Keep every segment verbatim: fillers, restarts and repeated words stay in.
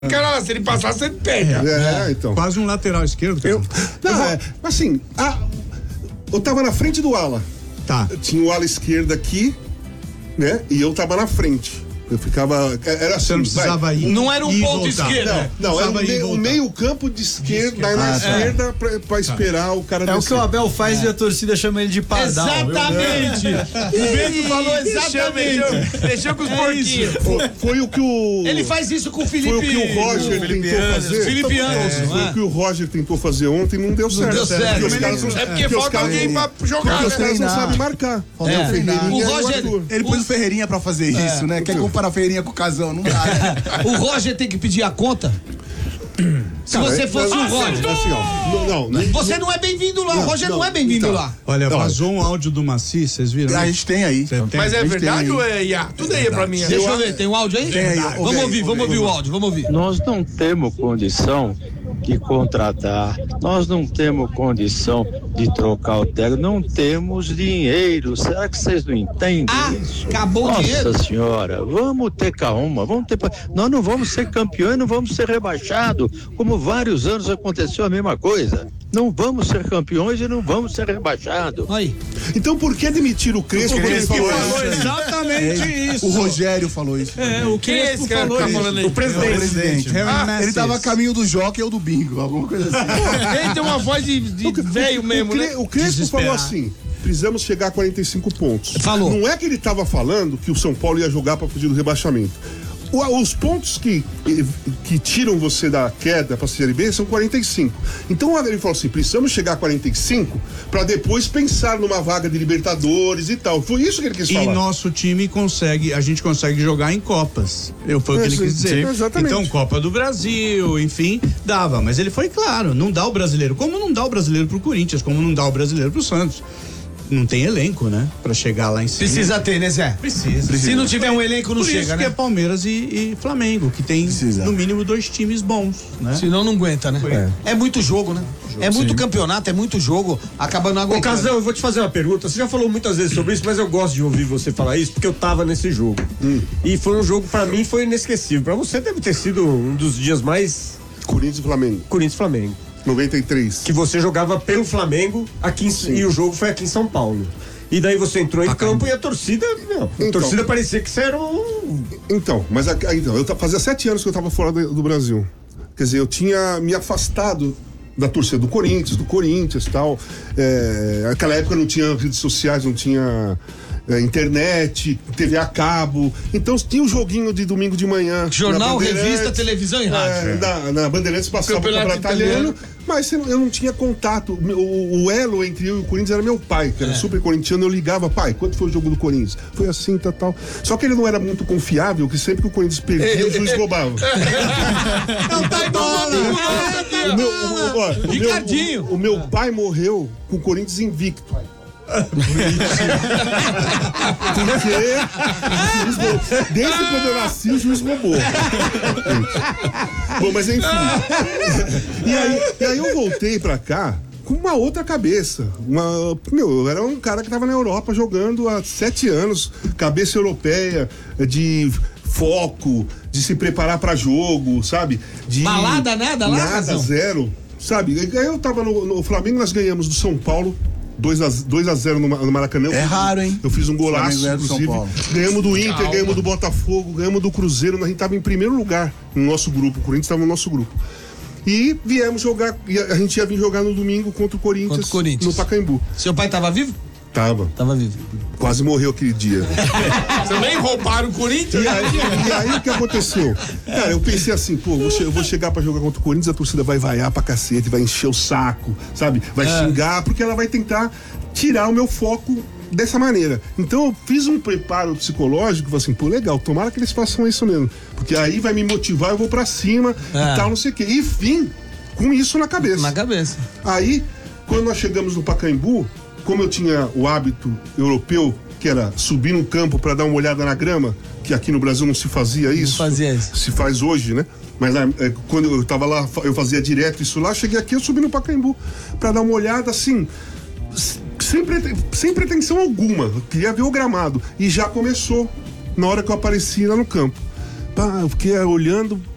Cara, se ele passar, você pega. É, é, então. Quase um lateral esquerdo. Eu, não, é, assim, a, eu tava na frente do ala. Tá. Tinha o ala esquerdo aqui, né? E eu tava na frente. Eu ficava. Era assim. Você não precisava vai, ir. Não era um ir ponto voltar. esquerdo. Não, não era um Precisava ir meio, um voltar. meio campo de esquerda, aí na Ah, tá. esquerda, pra, pra esperar o cara É o descer. que o Abel faz e a torcida chama ele de pardal. Exatamente. O Bento falou exatamente. Mexeu com os porquinhos. Foi, foi o que o. Ele faz isso com o Felipe. Foi o que o Roger Felipe tentou Anderson. fazer. Felipe É, Anderson. foi o que o Roger tentou fazer ontem e não deu certo. deu certo. Porque os caras não- É porque os falta caras alguém não- pra jogar, Porque os né? caras não Treinar. sabem marcar. Falta É. treinar. O e Roger- Arthur. Ele pôs o Ferreirinha pra fazer isso, né? Quer comparar o Ferreirinha com o Casão? Não dá, né? O Roger tem que pedir a conta? Se Cara, você é- fosse o mas, Roger. assim, ó, não, não, não, Você não é bem-vindo lá. O Não, Roger não, não. é bem-vindo Então. lá. Olha, Não, vazou um áudio do Maci, vocês viram? A gente tem aí. Você tem? Mas é A gente verdade tem ou aí. é Iá? Tudo aí é pra mim. Deixa eu ver, tem um áudio aí? Tem aí, ó, Vamos ouve aí, ouvir, vamos ouve ouvir aí. o áudio, vamos ouvir. Nós não temos condição de contratar, nós não temos condição de trocar o técnico, não temos dinheiro. Será que vocês não entendem Ah, isso? acabou o Nossa dinheiro. senhora, vamos ter calma, vamos ter. Nós não vamos ser campeões, não vamos ser rebaixados, como vários anos aconteceu a mesma coisa. Não vamos ser campeões e não vamos ser rebaixados. Aí. Então por que demitir o Crespo? quando ele falou isso? exatamente isso. O Rogério falou isso. É, o Quem é esse Crespo cara que falou tá isso. falando aí? O presidente. É o presidente. Ah, Harry ele tava a Masses. caminho do Jockey ou do Bingo, alguma coisa assim. Ele tem uma voz de, de velho mesmo, o, Cre- né? o Crespo Desesperado. falou assim: precisamos chegar a quarenta e cinco pontos. Falou. Não é que ele estava falando que o São Paulo ia jogar para fugir do rebaixamento. O- os pontos que, que tiram você da queda para a Série B são quarenta e cinco. Então ele falou assim: precisamos chegar a quarenta e cinco para depois pensar numa vaga de Libertadores e tal. Foi isso que ele quis E falar. nosso time consegue, a gente consegue jogar em Copas. Eu foi o que ele Sim, quis dizer. sim, exatamente. Então, Copa do Brasil, enfim, dava. Mas ele foi claro, não dá o brasileiro. Como não dá o brasileiro pro Corinthians, como não dá o brasileiro pro Santos. Não tem elenco, né? Pra chegar lá em cima. Precisa ter, né, Zé? Precisa. Se não tiver um elenco, não Por chega, isso que né? é Palmeiras e, e Flamengo, que tem Precisa. no mínimo dois times bons, né? Senão não aguenta, né? É, muito jogo, né? É muito campeonato, é muito jogo, acaba não Ô, aguentando. Casão, eu vou te fazer uma pergunta. Você já falou muitas vezes sobre isso, mas eu gosto de ouvir você falar isso, porque eu tava nesse jogo. E foi um jogo, pra mim, foi inesquecível. Pra você deve ter sido um dos dias mais Corinthians e Flamengo, Corinthians e Flamengo. noventa e três. Que você jogava pelo Flamengo aqui em, e o jogo foi aqui em São Paulo. E daí você entrou em campo e a torcida, meu, a Então. torcida parecia que você era um... Então, mas a- então, eu ta- fazia sete anos que eu estava fora do, do Brasil. Quer dizer, eu tinha me afastado da torcida do Corinthians, do Corinthians e tal. É, naquela época não tinha redes sociais, não tinha é, internet, T V a cabo. Então tinha o joguinho de domingo de manhã. Jornal, na Bandeirantes, revista, televisão e rádio. É, na, na Bandeirantes passava o Campeonato campeonato italiano, mas eu não tinha contato. O, o elo entre eu e o Corinthians era meu pai, que era super corintiano. Eu ligava: pai, quanto foi o jogo do Corinthians? Foi assim, tal, tal. Só que ele não era muito confiável, que sempre que o Corinthians perdia, o juiz roubava. Não tá igual, O meu, o, ó, o Ricardinho. meu, o, o meu pai morreu com o Corinthians invicto. Porque o juiz roubou. Desde quando eu nasci, o juiz roubou. Bom, mas enfim. E aí, e aí eu voltei pra cá com uma outra cabeça. Uma, meu, eu era um cara que tava na Europa jogando há sete anos, cabeça europeia, de foco, de se preparar pra jogo, sabe? De Balada, nada lá, Nada, Casão? zero. Sabe? E aí eu tava no, no Flamengo, nós ganhamos do São Paulo. dois a zero no, no Maracanã. É raro, hein? Eu fiz um golaço, Flamengo ganha do São inclusive. Paulo. Ganhamos do Inter, Calma. ganhamos do Botafogo, ganhamos do Cruzeiro. A gente tava em primeiro lugar no nosso grupo. O Corinthians estava no nosso grupo. E viemos jogar. E a gente ia vir jogar no domingo contra o Corinthians, Contra o Corinthians. no Pacaembu. Seu pai tava vivo? Tava. Tava vivo. Quase morreu aquele dia. Também roubaram o Corinthians? E aí, e aí o que aconteceu? Cara, eu pensei assim, pô, vou che- eu vou chegar pra jogar contra o Corinthians, a torcida vai vaiar pra cacete, vai encher o saco, sabe? Vai xingar, porque ela vai tentar tirar o meu foco dessa maneira. Então eu fiz um preparo psicológico, falei assim, pô, legal, tomara que eles façam isso mesmo. Porque aí vai me motivar, eu vou pra cima É. e tal, não sei o quê. E vim com isso na cabeça. Na cabeça. Aí, quando nós chegamos no Pacaembu, como eu tinha o hábito europeu, que era subir no campo para dar uma olhada na grama, que aqui no Brasil não se fazia isso. Não fazia isso. Se faz hoje, né? Mas né, é, quando eu tava lá, eu fazia direto isso lá, cheguei aqui, eu subi no Pacaembu para dar uma olhada assim, sem, prete- sem pretensão alguma. Eu queria ver o gramado. E já começou na hora que eu apareci lá no campo. Pá, eu fiquei olhando.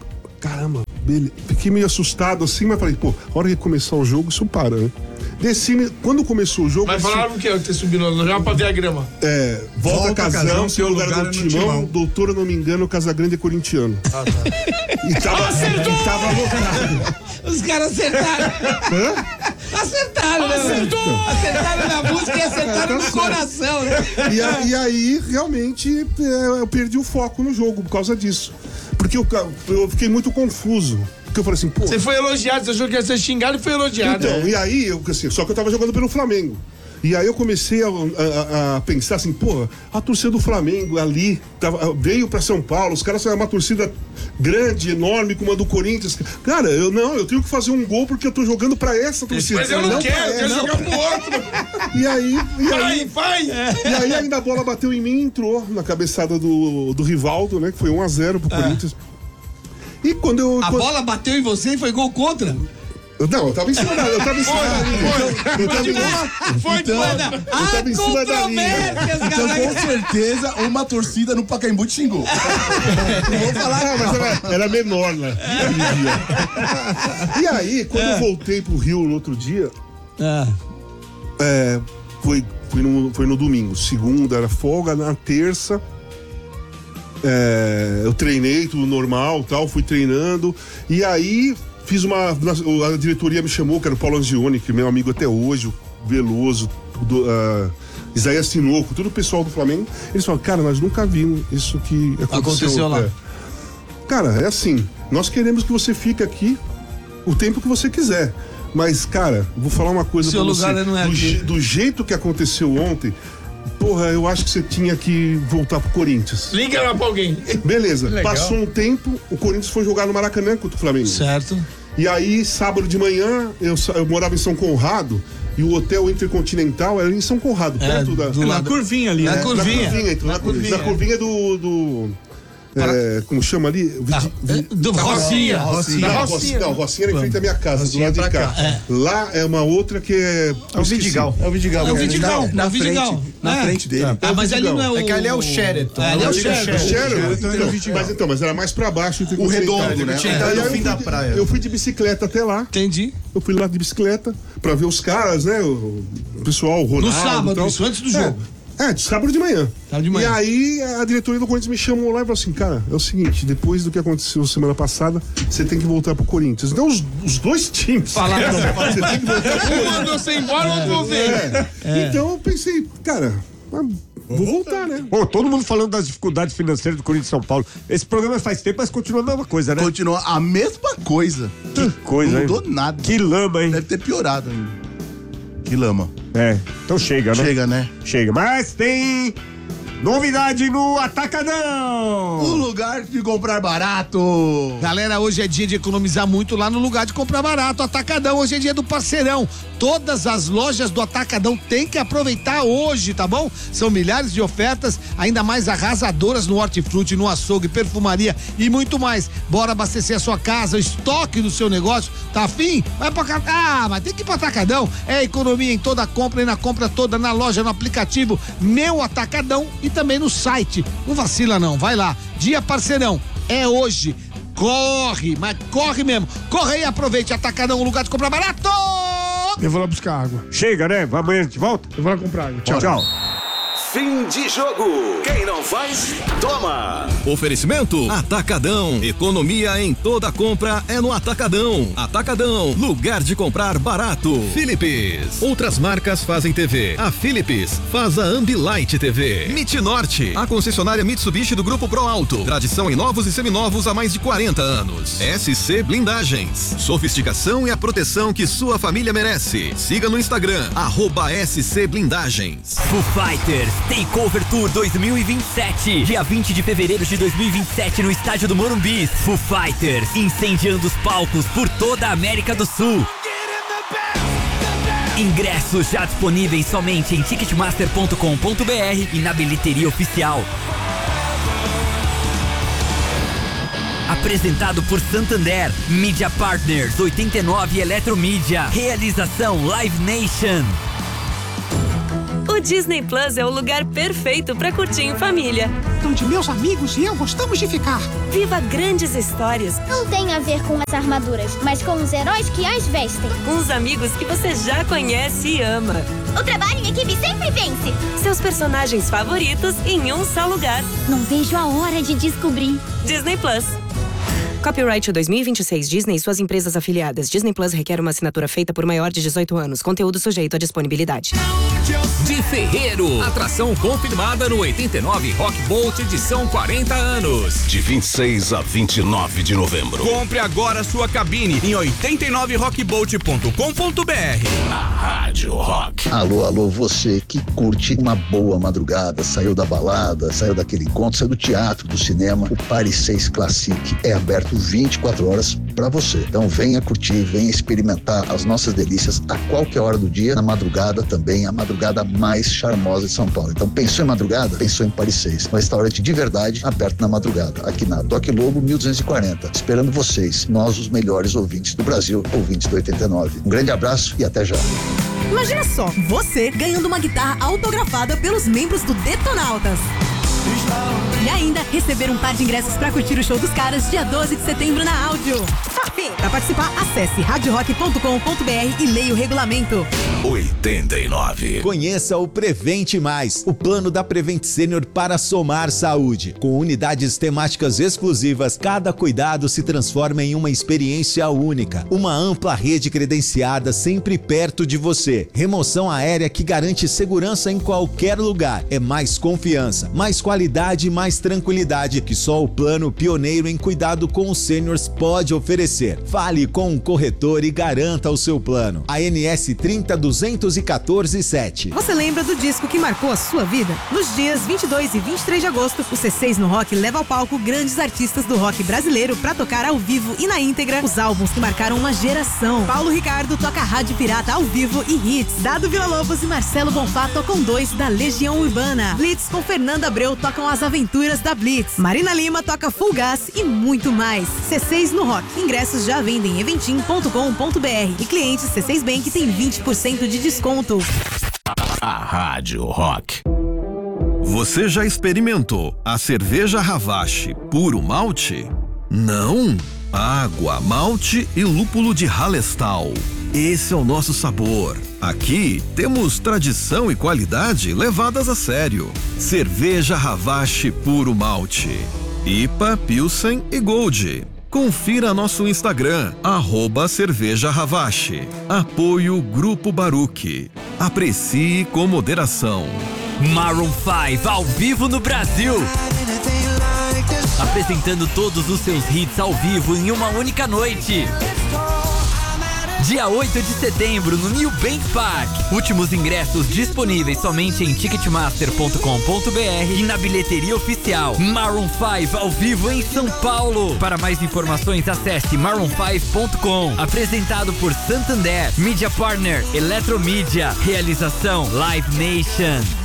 caramba, beleza. Fiquei meio assustado assim, mas falei, pô, a hora que começar o jogo, isso para, né? Desci, quando começou o jogo... Mas falaram o que? Ter subido no já pra ver a grama. É, volta, volta Casão, Casão, seu lugar, lugar do Timão, timão. Doutor, eu não me engano, Casagrande é corintiano. Ah, tá. E tava, acertou! E tava lotado. Os caras acertaram. Hã? Acertaram, né? Acertou! Acertaram na música e acertaram no coração, né? E, a, e aí, realmente, eu perdi o foco no jogo por causa disso. Porque eu, eu fiquei muito confuso. Porque eu falei assim, pô... Você foi elogiado, você achou que ia ser xingado e foi elogiado. Então, é. e aí, eu, assim, só que eu tava jogando pelo Flamengo. E aí eu comecei a, a, a pensar assim, pô, a torcida do Flamengo ali tava, veio pra São Paulo, os caras são uma torcida grande, enorme, como a do Corinthians. Cara, eu não, eu tenho que fazer um gol porque eu tô jogando pra essa torcida. Mas eu não, não quero, eu quero não. jogar pro outro. E aí... E vai, aí, vai! E aí ainda a bola bateu em mim e entrou na cabeçada do, do Rivaldo, né, que foi um a zero pro é. Corinthians. E quando eu... A quando... bola bateu em você e foi gol contra? Não, eu tava em cima da, eu tava em cima da linha. Foi, eu tava foi, em, foi, então, foi. Eu tava em cima da linha. Então, com certeza, uma torcida no Pacaembu te xingou. Não vou falar. Ah, mas era, era menor, né? E aí, quando eu voltei pro Rio no outro dia, ah. é, foi, foi, no, foi no domingo. Segunda era folga, na terça. É, eu treinei tudo normal, tal, fui treinando e aí fiz uma, a diretoria me chamou, que era o Paulo Angione, que é meu amigo até hoje, o Veloso, do, uh, Isaías Tinoco, todo o pessoal do Flamengo. Eles falaram, cara, nós nunca vimos isso que aconteceu, aconteceu lá. É. Cara, é assim, nós queremos que você fique aqui o tempo que você quiser, mas cara, vou falar uma coisa pra você, não é do, je, do jeito que aconteceu ontem, porra, eu acho que você tinha que voltar pro Corinthians. Liga lá pra alguém. Beleza, passou um tempo, o Corinthians foi jogar no Maracanã contra o Flamengo. Certo. E aí, sábado de manhã, eu, eu morava em São Conrado e o hotel Intercontinental era em São Conrado, é, perto da... Na curvinha ali, na né? Curvinha. Na curvinha, então, na, na curvinha, na curvinha do... do É, como chama ali? Da, vi, do da Rocinha. Rocinha. Não, Rocinha. Não, Rocinha era em frente à minha casa, Rocinha do lado de cá. cá. É. Lá é uma outra que é. É o Vidigal. É o Vidigal. É o Vidigal. Na, na, Vidigal. Frente, na é. frente dele. Ah, mas ali não é o. É que ali é o Sheraton. É, ali é o Sheraton. Mas então, mas era mais pra baixo. O redondo, né? Tinha no fim da praia. Eu fui de bicicleta até lá. Entendi. Eu fui lá de bicicleta pra ver os caras, né? O pessoal, o Ronaldo. No sábado, isso antes do jogo. É, de sábado de manhã. Sábado de manhã. E aí a diretoria do Corinthians me chamou lá e falou assim, cara, é o seguinte, depois do que aconteceu semana passada, você tem que voltar pro Corinthians. Então os, os dois times falaram, você tem que voltar pro Corinthians. Um mandou você embora, outro voltei. É. É. Então eu pensei, cara, vou voltar, né? Pô, todo mundo falando das dificuldades financeiras do Corinthians e São Paulo. Esse programa faz tempo, mas continua a mesma coisa, né? Continua a mesma coisa. Que coisa, não hein? mudou nada. Que lama, hein? Deve ter piorado ainda. Que lama. É, então chega, né? Chega, né? Chega. Mas tem novidade no Atacadão! O lugar de comprar barato. Galera, hoje é dia de economizar muito lá no lugar de comprar barato. Atacadão, hoje é dia do parceirão. Todas as lojas do Atacadão tem que aproveitar hoje, tá bom? São milhares de ofertas, ainda mais arrasadoras no hortifruti, no açougue, perfumaria e muito mais. Bora abastecer a sua casa, o estoque do seu negócio. Tá afim? Vai pra cá. Ah, mas tem que ir pro Atacadão. É economia em toda a compra e na compra toda, na loja, no aplicativo Meu Atacadão e também no site. Não vacila não, vai lá. Dia parceirão, é hoje. Corre, mas corre mesmo. Corre e aproveite. Atacadão, um lugar de comprar barato. Eu vou lá buscar água. Chega, né? Amanhã a gente volta? Eu vou lá comprar água. Tchau, tchau. Fim de jogo. Quem não faz, toma. Oferecimento Atacadão. Economia em toda compra é no Atacadão. Atacadão, lugar de comprar barato. Philips. Outras marcas fazem T V. A Philips faz a Ambilight T V. Mitnorte, a concessionária Mitsubishi do Grupo Pro Alto. Tradição em novos e seminovos há mais de quarenta anos. S C Blindagens. Sofisticação e a proteção que sua família merece. Siga no Instagram, arroba S C Blindagens. Foo Fighters Takeover Tour dois mil e vinte e sete, dia vinte de fevereiro de dois mil e vinte e sete no estádio do Morumbi. Foo Fighters incendiando os palcos por toda a América do Sul. Ingressos já disponíveis somente em ticketmaster ponto com ponto br e na bilheteria oficial. Apresentado por Santander, Media Partners, oitenta e nove Eletromídia, realização Live Nation. O Disney Plus é o lugar perfeito para curtir em família. Onde meus amigos e eu gostamos de ficar. Viva grandes histórias. Não tem a ver com as armaduras, mas com os heróis que as vestem. Com os amigos que você já conhece e ama. O trabalho em equipe sempre vence. Seus personagens favoritos em um só lugar. Não vejo a hora de descobrir. Disney Plus. Copyright dois mil e vinte e seis Disney e suas empresas afiliadas. Disney Plus requer uma assinatura feita por maior de dezoito anos. Conteúdo sujeito à disponibilidade. De Ferreiro. Atração confirmada no oitenta e nove Rock Bolt edição quarenta anos. De vinte e seis a vinte e nove de novembro. Compre agora sua cabine em oitenta e nove rock bolt ponto com ponto b r. Na Rádio Rock. Alô, alô, você que curte uma boa madrugada, saiu da balada, saiu daquele encontro, saiu do teatro, do cinema. O Paris seis Classic é aberto vinte e quatro horas para você. Então venha curtir, venha experimentar as nossas delícias a qualquer hora do dia, na madrugada também, a madrugada mais charmosa de São Paulo. Então pensou em madrugada? Pensou em Paris seis. Um restaurante de verdade aberto na madrugada, aqui na Toque Lobo mil duzentos e quarenta. Esperando vocês, nós os melhores ouvintes do Brasil, ouvintes do oitenta e nove. Um grande abraço e até já. Imagina só, você ganhando uma guitarra autografada pelos membros do Detonautas. E ainda receber um par de ingressos para curtir o show dos caras dia doze de setembro na Áudio. Para participar, acesse rádio rock ponto com ponto b r e leia o regulamento. oitenta e nove. Conheça o Prevente Mais, o plano da Prevent Senior para somar saúde. Com unidades temáticas exclusivas, cada cuidado se transforma em uma experiência única. Uma ampla rede credenciada sempre perto de você. Remoção aérea que garante segurança em qualquer lugar. É mais confiança, mais qualidade e mais tranquilidade que só o plano pioneiro em cuidado com os sêniors pode oferecer. Fale com um corretor e garanta o seu plano. A N S trinta duzentos e quatorze sete. Você lembra do disco que marcou a sua vida? Nos dias vinte e dois e vinte e três de agosto, o C seis no Rock leva ao palco grandes artistas do rock brasileiro para tocar ao vivo e na íntegra os álbuns que marcaram uma geração. Paulo Ricardo toca Rádio Pirata ao vivo e hits. Dado Villa-Lobos e Marcelo Bonfá tocam dois da Legião Urbana. Blitz com Fernanda Abreu tocam As Aventuras da Blitz. Marina Lima toca Full Gas e muito mais. C seis no Rock. Ingressos já vendem em eventim ponto com ponto b r e clientes C seis Bank tem vinte por cento de desconto. A Rádio Rock. Você já experimentou a cerveja Ravache puro malte? Não? Água, malte e lúpulo de Hallerstau. Esse é o nosso sabor. Aqui temos tradição e qualidade levadas a sério. Cerveja Ravache puro malte. I P A, Pilsen e Gold. Confira nosso Instagram, arroba Cerveja Ravache. Apoio Grupo Baruch. Aprecie com moderação. Maroon cinco ao vivo no Brasil. Apresentando todos os seus hits ao vivo em uma única noite. Dia oito de setembro no New Bank Park. Últimos ingressos disponíveis somente em ticketmaster ponto com ponto b r e na bilheteria oficial. Maroon cinco ao vivo em São Paulo. Para mais informações acesse maroon cinco ponto com. Apresentado por Santander, Media Partner, Eletromídia. Realização Live Nation.